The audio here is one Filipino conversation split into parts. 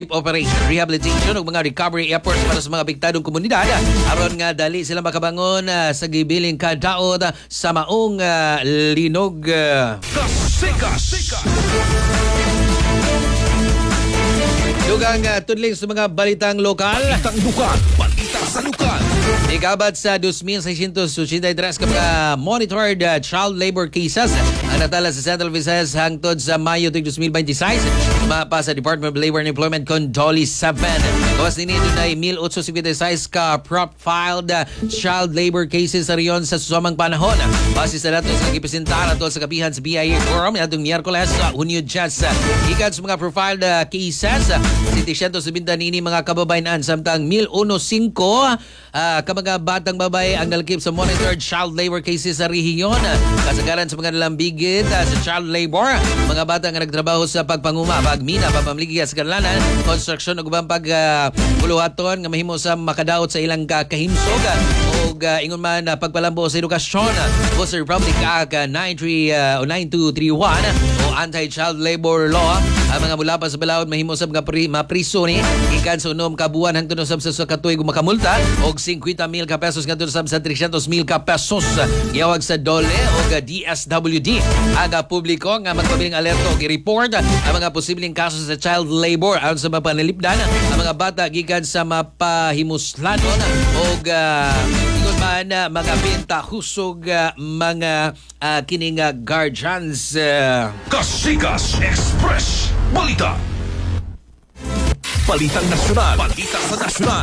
relief operation, rehabilitation ug mga recovery efforts para sa mga apektadong komunidad aron nga dali sila makabangon sa gibiling kadaot sa maong linog. Dugang tudling sa mga balitang lokal. Balitang sa lokal. Ikabat sa 2,683 ka mga monitored child labor cases ang natala sa Central Visayas hangtod sa Mayo 2026. Mapa sa Department of Labor and Employment Condoli 7. Kawas nini dunay 1,856 ka profiled child labor cases sa riyon sa susamang panahon. Base sa datos nga gipresentar ato sa kapihan sa BIA Forum atong Miyerkules sa Hunyo 10. Ikan sa mga profiled cases 770 nini mga kababayan samtang 1,015 ka mga batang babae ang nalakip sa monitored child labor cases sa rehiyon. Kasagaran sa mga nalambigit sa child labor, mga bata nga nagtrabaho sa pagpanguma, pagmina, pagpamligi sa kanlanan, construction o ubang pagpuluhaton nga mahimo sa makadaot sa ilang kahimsog o ingon man pagpalambo sa edukasyon o sa Republic Act 9231 o Anti-Child Labor Law. Ang mga mula pa sa balawod mahimo sa mga mapriso ni ikan sa unom kabuan hangtod sa katuig makamulta og 50,000 ka pesos ngadto sa 300,000 ka pesos. Giyawag sa DOLE o DSWD aga publiko nga magpabiling alerto og i-report ang mga posibleng kaso sa child labor aron sa mapanalipdan ang mga bata gikan sa mapahimuslanon og ingon man mga benta husog mga kining guardians. Kasikas Express Balita. Balitang nasyonal. Balitang sa nasyonal.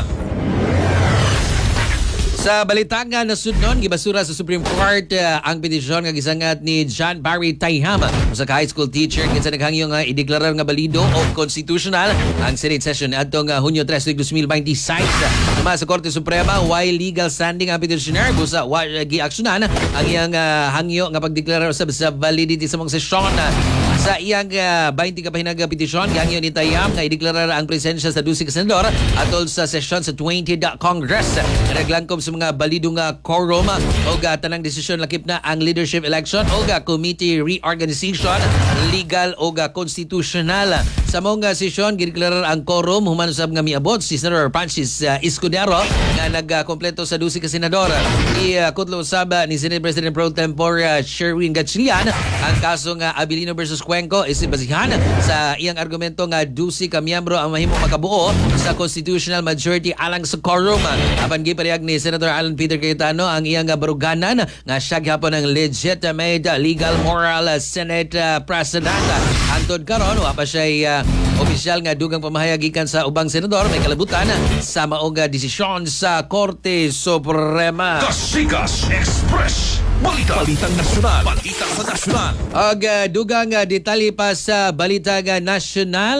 Sa balitang nasudnon, gibasura sa Supreme Court ang petisyon nga gisangat ni John Barry Tayham sa high school teacher kinsa naghangyo nga ideklarar nga balido o constitutional ang Senate session adtong Hunyo 3, 2026. Tuma sa Korte Suprema, while legal standing ang petitioner, busa wa giaksyonan ang iyang hangyo nga pagdeklarar sa validity sa mong sesyon. Sa iyang 20 ka pahinag petisyon, gangyo ni Tayam nga ideklarar ang presensya sa 12 ka senador atol sa sesyon sa 20th Congress. Naglangkom sa mga balido nga quorum o tanang desisyon lakip na ang leadership election o committee reorganization, legal o constitutional. Sa mga sesyon, gideklarar ang quorum human usab nga miabot si Senator Francis Escudero nga nagkompleto sa 12 ka senador. Ikutlo usab ni Senate President Pro Tempore Sherwin Gatchalian ang kaso nga Abilino versus Cuenco isibasihan sa iyang argumento nga 12 ka miyembro ang mahimo makabuo sa constitutional majority alang sa quorum. Apan giparehag ni Senator Alan Peter Cayetano ang iyang baruganan nga siya gihapon ang legitimate legal moral Senate President. Hangtod karon wa pa siya opisyal nga dugang pamahayag gikan sa ubang senador may kalabutan sa maong desisyon sa Korte Suprema. Kasikas Express Balita. Balitang nasyonal. Balitang sa nasyonal. Og dugang detalye pa sa balita nasyonal.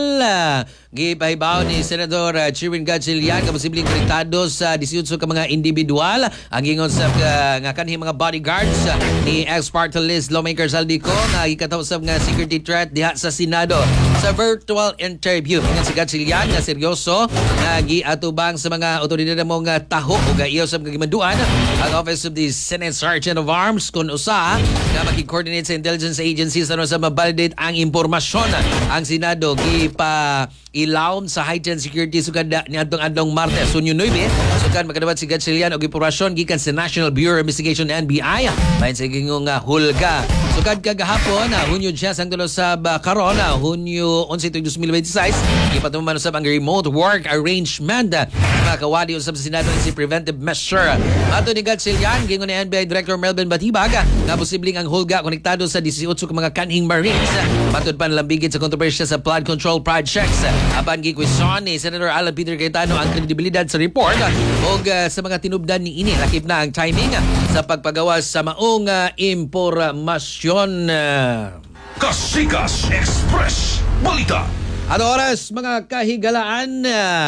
Gipahibaw ni Senador Sherwin Gatchalian nga posibleng konektado sa 18 ka mga individual ang ingon sa nga kanhing mga bodyguards ni ex-party list lawmaker Saldico nga gikatausab nga security threat diha sa Senado. Sa virtual interview nga si Gatchalian nga seryoso nga giatubang sa mga otoridad mo nga taho ug iyo sa mga gimaduan ang Office of the Senate Sergeant of Arms kun usa nga makikoordinate sa intelligence agencies ano sa mabalidate ang impormasyon. Ang Senado gipa ilawom sa heightened security sukad niadtong adlong Martes Hunyo 9 sukad makadawat si Gatchalian og impormasyon gikan sa National Bureau of Investigation NBI bahin sa gingong hulga. Sukad kagahapon Hunyo 10 ang tulo sa karon Hunyo 11, 2026 gipatuman usab ang remote work arrangement makawali usab sa Senado si preventive measure. Ato ni Gatchalian gingon ni NBI Director Melvin Batibag nga posibleng ang hulga konektado sa 18 ka mga kanhing Marines matud pa nalambigit sa kontrobersya sa flood control projects. Apan gikwestiyon ni Senator Alan Peter Cayetano ang kredibilidad sa report o sa mga tinubdan ni ini lakip na ang timing sa pagpagawas sa maong impormasyon. Kasikas Express Balita. Ano oras mga kahigalaan?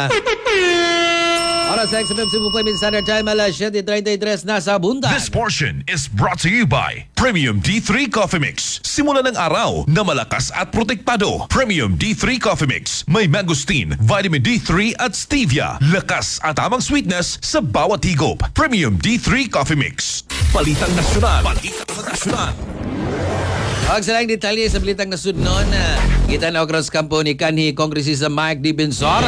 Oras sa XFM Cebu Play Standard Time alas 7:33 na sa buntan. This portion is brought to you by Premium D3 Coffee Mix. Simula ng araw na malakas at protektado. Premium D3 Coffee Mix. May mangosteen, vitamin D3 at stevia. Lakas at tamang sweetness sa bawat higop. Premium D3 Coffee Mix. Balitang nasyonal. Balitang sa nasyonal. Ang salang detalye sa balitang nasudnon, kita na cross kampo ni kanhi Kongresista Mike Dipensor